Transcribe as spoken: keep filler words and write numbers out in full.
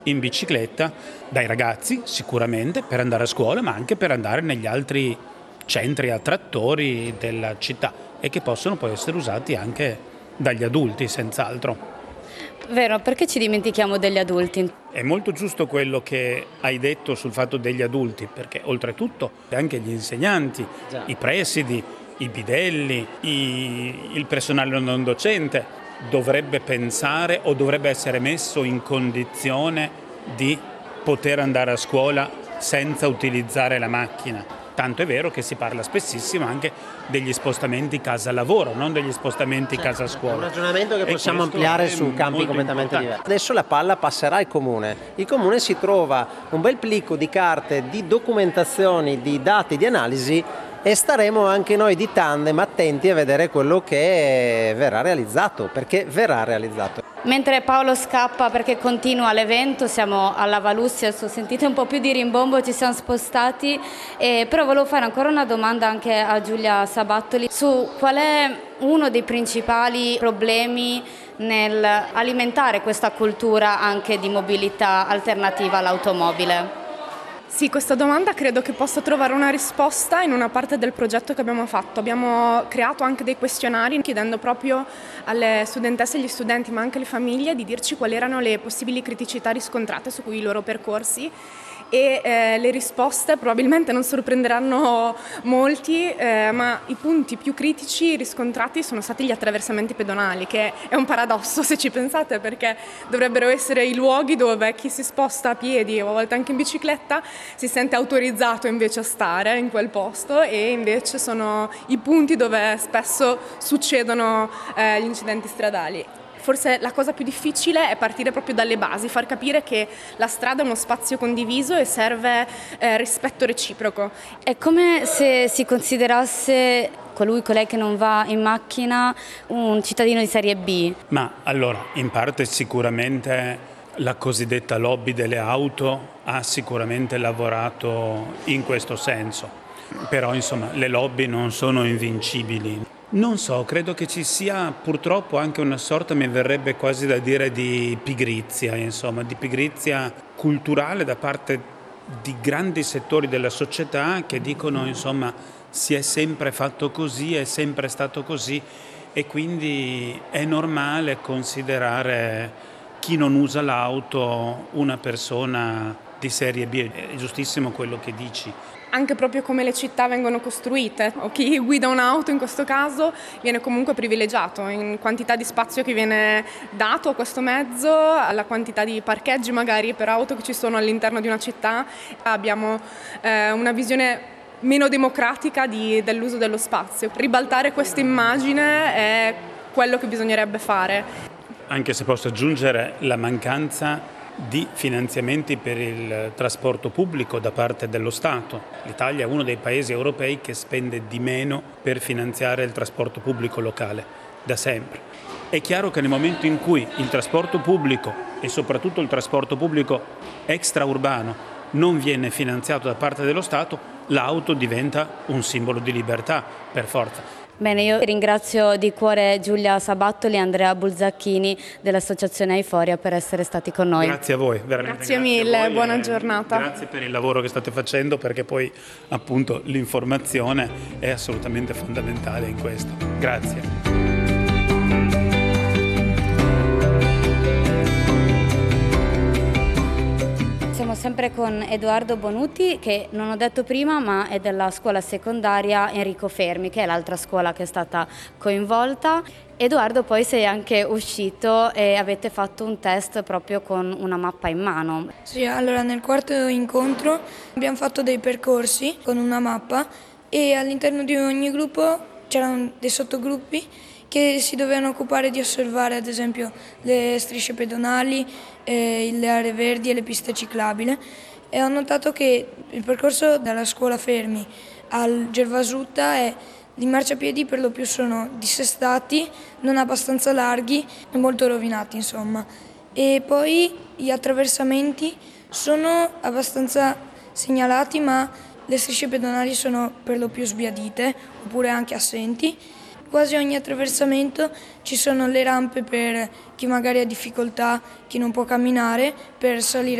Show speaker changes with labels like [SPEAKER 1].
[SPEAKER 1] in bicicletta dai ragazzi sicuramente per andare a scuola, ma anche per andare negli altri centri attrattori della città e che possono poi essere usati anche dagli adulti senz'altro.
[SPEAKER 2] Vero, perché ci dimentichiamo degli adulti?
[SPEAKER 1] È molto giusto quello che hai detto sul fatto degli adulti, perché oltretutto anche gli insegnanti,
[SPEAKER 3] Già.
[SPEAKER 1] i presidi, i bidelli, i- il personale non docente dovrebbe pensare o dovrebbe essere messo in condizione di poter andare a scuola senza utilizzare la macchina. Tanto è vero che si parla spessissimo anche degli spostamenti casa-lavoro, non degli spostamenti
[SPEAKER 3] Certo, È
[SPEAKER 1] casa-scuola.
[SPEAKER 3] un ragionamento che
[SPEAKER 1] E
[SPEAKER 3] possiamo
[SPEAKER 1] questo
[SPEAKER 3] ampliare
[SPEAKER 1] è
[SPEAKER 3] su campi
[SPEAKER 1] molto
[SPEAKER 3] completamente
[SPEAKER 1] importante.
[SPEAKER 3] diversi. Adesso la palla passerà al comune. Il comune si trova un bel plico di carte, di documentazioni, di dati, di analisi e staremo anche noi di tandem attenti a vedere quello che verrà realizzato, perché verrà realizzato.
[SPEAKER 2] Mentre Paolo scappa perché continua l'evento, siamo alla Valussia, adesso sentite un po' più di rimbombo, ci siamo spostati, eh, però volevo fare ancora una domanda anche a Giulia Sabattoli su qual è uno dei principali problemi nel alimentare questa cultura anche di mobilità alternativa all'automobile.
[SPEAKER 4] Sì, questa domanda credo che possa trovare una risposta in una parte del progetto che abbiamo fatto. Abbiamo creato anche dei questionari chiedendo proprio alle studentesse e agli studenti, ma anche alle famiglie, di dirci quali erano le possibili criticità riscontrate su cui i loro percorsi e eh, le risposte probabilmente non sorprenderanno molti, eh, ma i punti più critici riscontrati sono stati gli attraversamenti pedonali, che è un paradosso se ci pensate, perché dovrebbero essere i luoghi dove chi si sposta a piedi o a volte anche in bicicletta si sente autorizzato invece a stare in quel posto, e invece sono i punti dove spesso succedono eh, gli incidenti stradali. Forse la cosa più difficile è partire proprio dalle basi, far capire che la strada è uno spazio condiviso e serve eh, rispetto reciproco.
[SPEAKER 2] È come se si considerasse colui, colei che non va in macchina, un cittadino di serie B.
[SPEAKER 1] Ma allora, in parte sicuramente la cosiddetta lobby delle auto ha sicuramente lavorato in questo senso, però insomma le lobby non sono invincibili. Non so, credo che ci sia purtroppo anche una sorta, mi verrebbe quasi da dire, di pigrizia, insomma, di pigrizia culturale da parte di grandi settori della società che dicono, insomma, si è sempre fatto così, è sempre stato così e quindi è normale considerare chi non usa l'auto una persona di serie B. È giustissimo quello che dici.
[SPEAKER 4] Anche proprio come le città vengono costruite, o chi guida un'auto in questo caso viene comunque privilegiato in quantità di spazio che viene dato a questo mezzo, alla quantità di parcheggi magari per auto che ci sono all'interno di una città. Abbiamo eh, una visione meno democratica di, dell'uso dello spazio. Ribaltare questa immagine è quello che bisognerebbe fare.
[SPEAKER 1] Anche se posso aggiungere la mancanza di finanziamenti per il trasporto pubblico da parte dello Stato. L'Italia è uno dei paesi europei che spende di meno per finanziare il trasporto pubblico locale, da sempre. È chiaro che nel momento in cui il trasporto pubblico e soprattutto il trasporto pubblico extraurbano non viene finanziato da parte dello Stato, l'auto diventa un simbolo di libertà, per forza.
[SPEAKER 2] Bene, io ringrazio di cuore Giulia Sabattoli e Andrea Bulzacchini dell'Associazione Aiforia per essere stati con noi.
[SPEAKER 1] Grazie a voi, veramente.
[SPEAKER 4] Grazie
[SPEAKER 1] grazie
[SPEAKER 4] mille,
[SPEAKER 1] a voi
[SPEAKER 4] buona
[SPEAKER 1] e
[SPEAKER 4] giornata.
[SPEAKER 1] Grazie per il lavoro che state facendo, perché poi appunto l'informazione è assolutamente fondamentale in questo. Grazie.
[SPEAKER 2] Siamo sempre con Edoardo Bonuti, che non ho detto prima, ma è della scuola secondaria Enrico Fermi, che è l'altra scuola che è stata coinvolta. Edoardo, poi sei anche uscito e avete fatto un test proprio con una mappa in mano.
[SPEAKER 5] Sì, allora nel quarto incontro abbiamo fatto dei percorsi con una mappa e all'interno di ogni gruppo c'erano dei sottogruppi che si dovevano occupare di osservare ad esempio le strisce pedonali, eh, le aree verdi e le piste ciclabili, e ho notato che il percorso dalla scuola Fermi al Gervasutta è i marciapiedi per lo più sono dissestati, non abbastanza larghi e molto rovinati insomma, e poi gli attraversamenti sono abbastanza segnalati, ma le strisce pedonali sono per lo più sbiadite oppure anche assenti. quasi ogni attraversamento ci sono le rampe per chi magari ha difficoltà, chi non può camminare, per salire